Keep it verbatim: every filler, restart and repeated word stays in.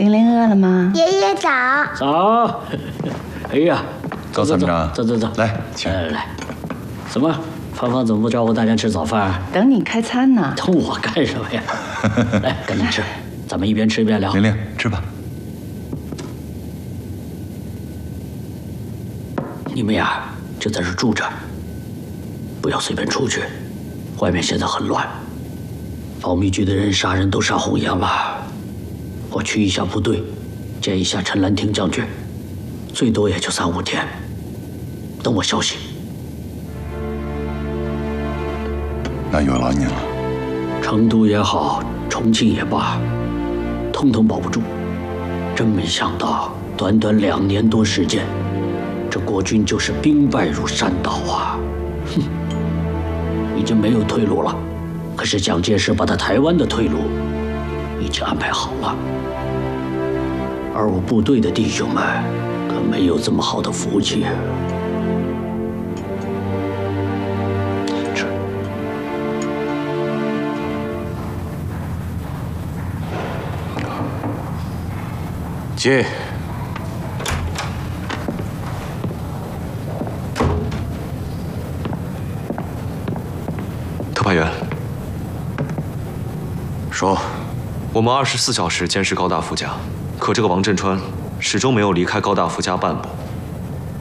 玲玲饿了吗？ 爷爷早。 早。哎呀， 走，参谋长， 走走走， 来，请来来。怎么，芳芳怎么不招呼大家吃早饭？ 等你开餐呢。 等我干什么呀？来，赶紧吃，咱们一边吃一边聊。 玲玲，吃吧。 你们呀，就在这住着，不要随便出去。外面现在很乱，保密局的人杀人都杀红眼了。我去一下部队，见一下陈兰亭将军，最多也就三五天。等我消息。 那有劳您了。 成都也好，重庆也罢，通通保不住。真没想到，短短两年多时间，这国军就是兵败如山倒啊！哼，已经没有退路了。可是蒋介石把他台湾的退路已经安排好了，而我部队的弟兄们可没有这么好的福气。吃。 进。特派员， 说， 我们二十四小时监视高大夫家，可这个王振川始终没有离开高大夫家半步。